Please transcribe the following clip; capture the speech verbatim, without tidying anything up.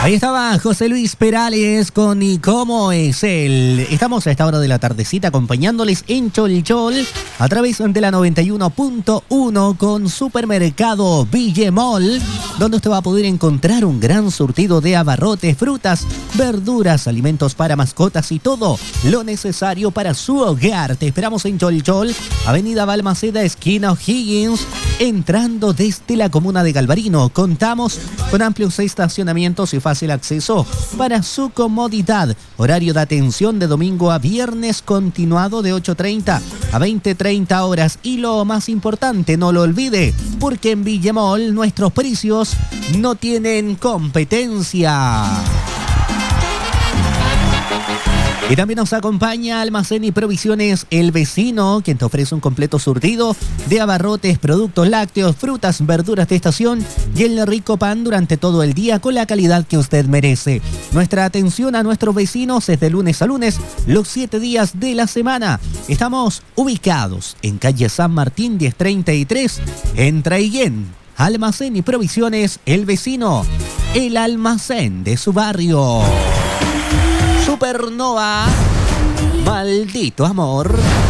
Ahí estaba José Luis Perales con ¿Y cómo es él? Estamos a esta hora de la tardecita acompañándoles en Cholchol a través de la noventa y uno punto uno con Supermercado Villemol, donde usted va a poder encontrar un gran surtido de abarrotes, frutas, verduras, alimentos para mascotas y todo lo necesario para su hogar. Te esperamos en Cholchol, Avenida Balmaceda, esquina O'Higgins, entrando desde la comuna de Galvarino. Contamos con amplios estacionamientos y fácil acceso para su comodidad. Horario de atención de domingo a viernes continuado de ocho treinta a veinte treinta horas. Y lo más importante, no lo olvide, porque en Villemol nuestros precios no tienen competencia. Y también nos acompaña Almacén y Provisiones El Vecino, quien te ofrece un completo surtido de abarrotes, productos lácteos, frutas, verduras de estación y el rico pan durante todo el día con la calidad que usted merece. Nuestra atención a nuestros vecinos es de lunes a lunes, los siete días de la semana. Estamos ubicados en calle San Martín diez treinta y tres, en Traiguén. Almacén y Provisiones El Vecino, el almacén de su barrio. Supernova, maldito amor.